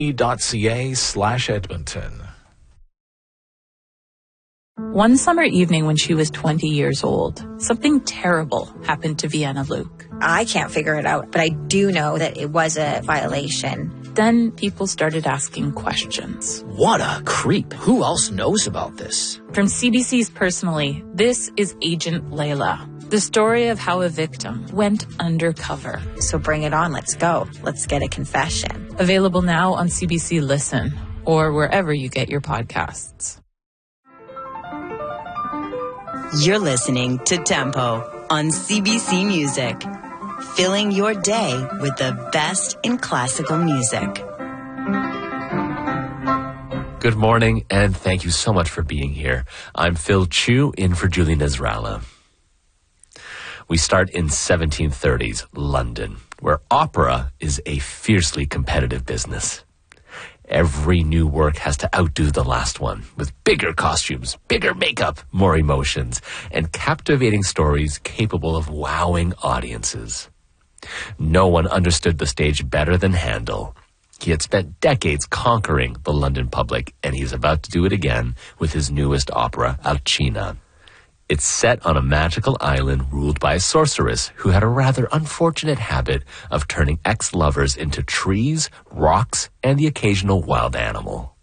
CBC.ca/Edmonton. One summer evening when she was 20 years old, something terrible happened to Vienna Luke. I can't figure it out, but I do know that it was a violation. Then people started asking questions. What a creep. Who else knows about this? From CBC's Personally, this is Agent Layla, the story of how a victim went undercover. So bring it on. Let's go. Let's get a confession. Available now on CBC Listen or wherever you get your podcasts. You're listening to Tempo on CBC Music, filling your day with the best in classical music. Good morning, and thank you so much for being here. I'm Phil Chu, in for Julie Nasrallah. We start in 1730s London, where opera is a fiercely competitive business. Every new work has to outdo the last one, with bigger costumes, bigger makeup, more emotions, and captivating stories capable of wowing audiences. No one understood the stage better than Handel. He had spent decades conquering the London public, and he's about to do it again with his newest opera, Alcina. It's set on a magical island ruled by a sorceress who had a rather unfortunate habit of turning ex-lovers into trees, rocks, and the occasional wild animal.